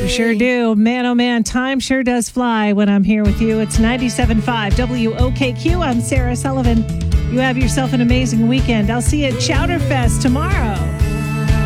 You sure do. Man, oh man, time sure does fly when I'm here with you. It's 97.5 WOKQ. I'm Sarah Sullivan. You have yourself an amazing weekend. I'll see you at Chowderfest tomorrow.